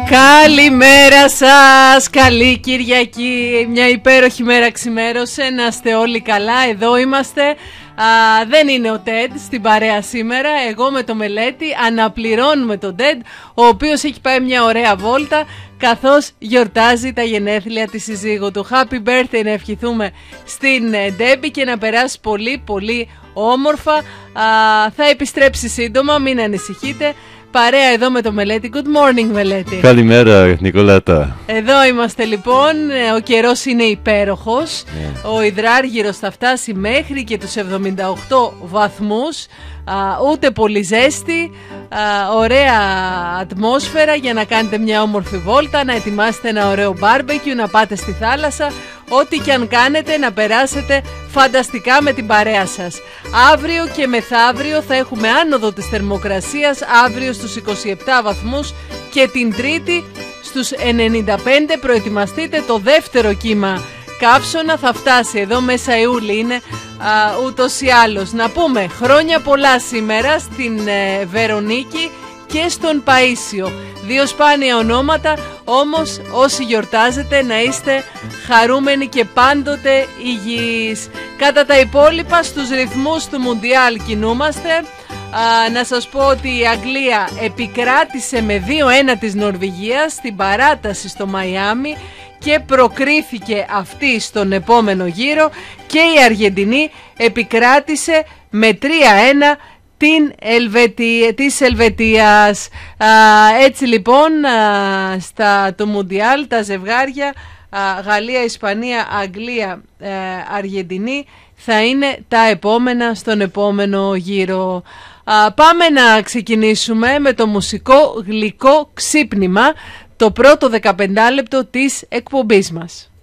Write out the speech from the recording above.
Καλημέρα σας, καλή Κυριακή, μια υπέροχη μέρα ξημέρωσε, να είστε όλοι καλά, εδώ είμαστε. Δεν είναι ο Τεντ στην παρέα σήμερα, εγώ με το Μελέτη αναπληρώνουμε τον Τεντ, ο οποίος έχει πάει μια ωραία βόλτα καθώς γιορτάζει τα γενέθλια της συζύγου του. Happy birthday να ευχηθούμε στην Ντέμπι και να περάσει πολύ πολύ όμορφα. Θα επιστρέψει σύντομα, μην ανησυχείτε. Παρέα εδώ με το Μελέτη. Good morning, Μελέτη. Καλημέρα, Νικολάτα. Εδώ είμαστε λοιπόν. Ο καιρός είναι υπέροχος. Ο υδράργυρος θα φτάσει μέχρι και τους 78 βαθμούς. Ούτε πολύ ζέστη. Ωραία ατμόσφαιρα για να κάνετε μια όμορφη βόλτα, να ετοιμάσετε ένα ωραίο μπάρμπεκιου, να πάτε στη θάλασσα. Ό,τι και αν κάνετε, να περάσετε φανταστικά με την παρέα σας. Αύριο και μεθαύριο θα έχουμε άνοδο της θερμοκρασίας, αύριο στους 27 βαθμούς και την Τρίτη στους 95. Προετοιμαστείτε, το δεύτερο κύμα καύσωνα θα φτάσει εδώ μέσα Ιούλη, είναι ούτως ή άλλως. Να πούμε χρόνια πολλά σήμερα στην Βερονίκη και στον Παΐσιο. Δύο σπάνια ονόματα, όμως όσοι γιορτάζετε να είστε χαρούμενοι και πάντοτε υγιείς. Κατά τα υπόλοιπα στους ρυθμούς του Μουντιάλ κινούμαστε. Να σας πω ότι η Αγγλία επικράτησε με 2-1 της Νορβηγίας στην παράταση στο Μαϊάμι και προκρίθηκε αυτή στον επόμενο γύρο, και η Αργεντινή επικράτησε με 3-1 της Ελβετίας. Έτσι λοιπόν το Μουντιάλ τα ζευγάρια Γαλλία, Ισπανία, Αγγλία, Αργεντινή θα είναι τα επόμενα στον επόμενο γύρο. Πάμε να ξεκινήσουμε με το μουσικό γλυκό ξύπνημα, το πρώτο 15 λεπτό της εκπομπής μας.